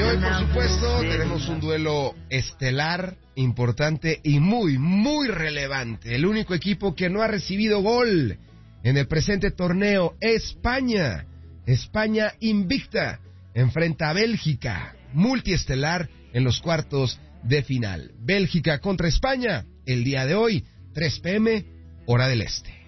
Y hoy, por supuesto, tenemos un duelo estelar, importante y muy, muy relevante. El único equipo que no ha recibido gol en el presente torneo, España. España invicta enfrenta a Bélgica, multiestelar en los cuartos de final. Bélgica contra España, el día de hoy, 3 p.m., hora del este.